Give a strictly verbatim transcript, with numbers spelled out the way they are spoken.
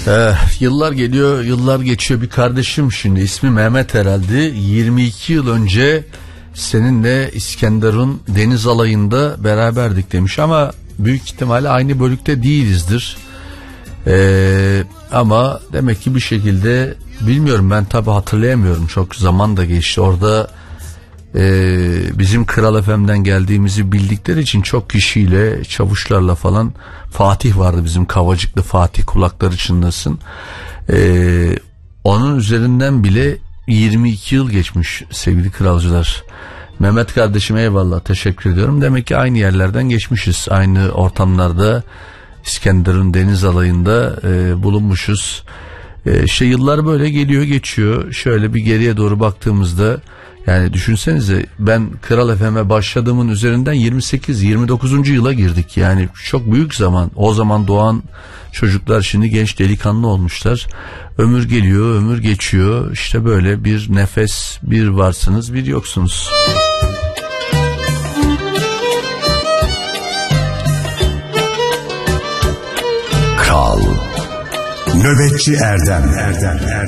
Ee, yıllar geliyor, yıllar geçiyor. Bir kardeşim, şimdi ismi Mehmet herhalde, yirmi iki yıl önce seninle İskenderun deniz alayında beraberdik demiş, ama büyük ihtimalle aynı bölükte değilizdir. Ee, ama demek ki bir şekilde, bilmiyorum, ben tabi hatırlayamıyorum, çok zaman da geçti. Orada e, bizim Kral F M'den geldiğimizi bildikleri için çok kişiyle, çavuşlarla falan, Fatih vardı bizim, Kavacıklı Fatih, kulakları çınlasın. Ee, onun üzerinden bile yirmi iki yıl geçmiş sevgili kralcılar. Mehmet kardeşime eyvallah, teşekkür ediyorum. Demek ki aynı yerlerden geçmişiz, aynı ortamlarda İskenderun deniz alayında e, bulunmuşuz. E, işte yıllar böyle geliyor geçiyor. Şöyle bir geriye doğru baktığımızda, yani düşünsenize, ben Kral F M'e başladığımın üzerinden yirmi sekiz yirmi dokuzuncu yıla girdik. Yani çok büyük zaman. O zaman doğan çocuklar şimdi genç delikanlı olmuşlar. Ömür geliyor, ömür geçiyor. İşte böyle bir nefes, bir varsınız, bir yoksunuz. Kral Nöbetçi Erdem Erdem Erdem